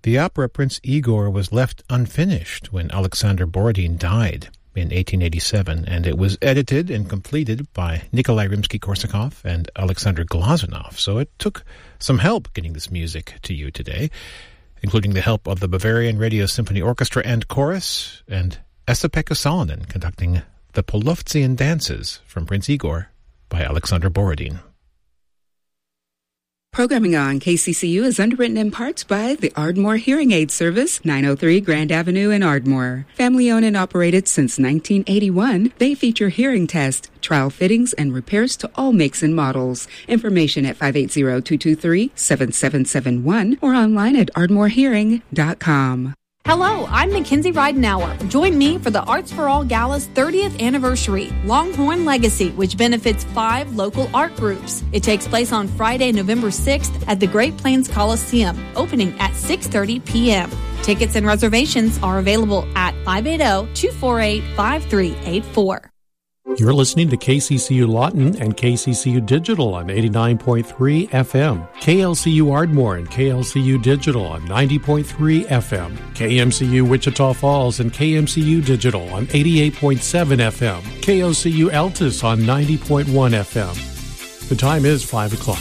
The opera Prince Igor was left unfinished when Alexander Borodin died in 1887, and it was edited and completed by Nikolai Rimsky-Korsakov and Alexander Glazunov, so it took some help getting this music to you today, including the help of the Bavarian Radio Symphony Orchestra and Chorus, and Esa-Pekka Salonen conducting the Polovtsian Dances from Prince Igor by Alexander Borodin. Programming on KCCU is underwritten in parts by the Ardmore Hearing Aid Service, 903 Grand Avenue in Ardmore. Family owned and operated since 1981, they feature hearing tests, trial fittings, and repairs to all makes and models. Information at 580-223-7771 or online at ardmorehearing.com. Hello, I'm Mackenzie Ridenauer. Join me for the Arts for All Gala's 30th anniversary, Longhorn Legacy, which benefits 5 local art groups. It takes place on Friday, November 6th at the Great Plains Coliseum, opening at 6:30 p.m. Tickets and reservations are available at 580-248-5384. You're listening to KCCU Lawton and KCCU Digital on 89.3 FM, KLCU Ardmore and KLCU Digital on 90.3 FM, KMCU Wichita Falls and KMCU Digital on 88.7 FM, KOCU Altus on 90.1 FM. The time is 5 o'clock.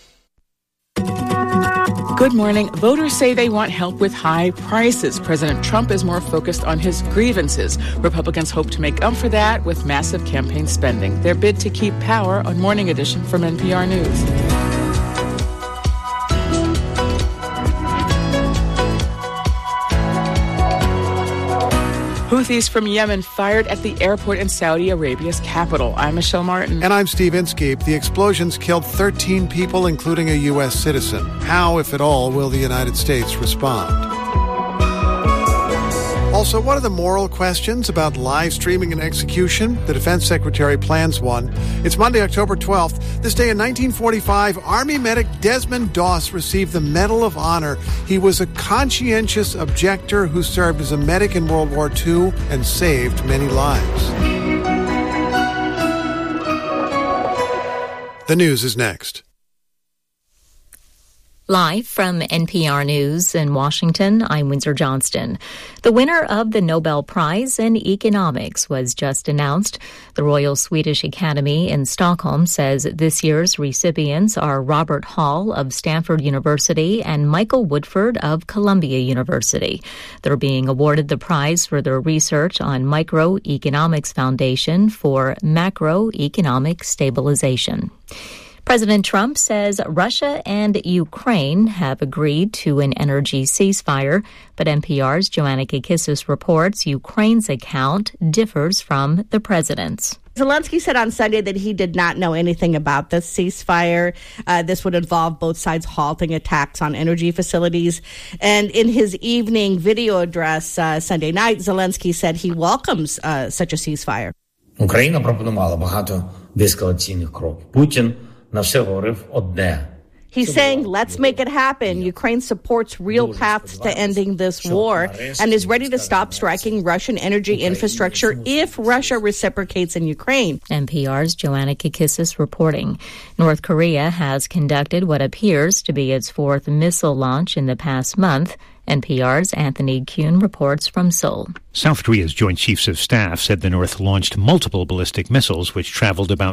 Good morning. Voters say they want help with high prices. President Trump is more focused on his grievances. Republicans hope to make up for that with massive campaign spending. Their bid to keep power on Morning Edition from NPR News. Houthis from Yemen fired at the airport in Saudi Arabia's capital. I'm Michelle Martin. And I'm Steve Inskeep. The explosions killed 13 people, including a U.S. citizen. How, if at all, will the United States respond? Also, what are the moral questions about live streaming and execution? The Defense Secretary plans one. It's Monday, October 12th. This day in 1945, Army medic Desmond Doss received the Medal of Honor. He was a conscientious objector who served as a medic in World War II and saved many lives. The news is next. Live from NPR News in Washington, I'm Windsor Johnston. The winner of the Nobel Prize in Economics was just announced. The Royal Swedish Academy in Stockholm says this year's recipients are Robert Hall of Stanford University and Michael Woodford of Columbia University. They're being awarded the prize for their research on Microeconomics Foundation for Macroeconomic Stabilization. President Trump says Russia and Ukraine have agreed to an energy ceasefire, but NPR's Joanna Kakissis reports Ukraine's account differs from the president's. Zelensky said on Sunday that he did not know anything about this ceasefire. This would involve both sides halting attacks on energy facilities. And in his evening video address Sunday night, Zelensky said he welcomes such a ceasefire. Україна пропонувала багато деескалаційних кроків. Путін на все говорив одне. He's saying, let's make it happen. Ukraine supports real paths to ending this war and is ready to stop striking Russian energy infrastructure if Russia reciprocates in Ukraine. NPR's Joanna Kakissis reporting. North Korea has conducted what appears to be its 4th missile launch in the past month. NPR's Anthony Kuhn reports from Seoul. South Korea's Joint Chiefs of Staff said the North launched multiple ballistic missiles which traveled about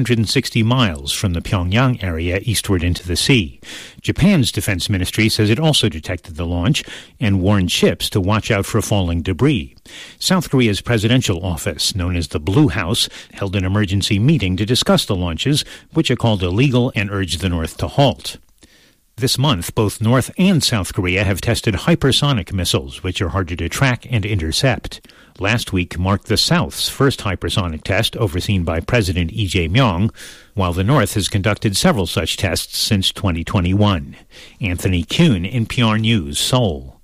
560 miles from the Pyongyang area eastward into the sea. Japan's defense ministry says it also detected the launch and warned ships to watch out for falling debris. South Korea's presidential office, known as the Blue House, held an emergency meeting to discuss the launches, which are called illegal, and urged the North to halt. This month, both North and South Korea have tested hypersonic missiles, which are harder to track and intercept. Last week marked the South's first hypersonic test, overseen by President Lee Jae-myung, while the North has conducted several such tests since 2021. Anthony Kuhn, NPR News, Seoul.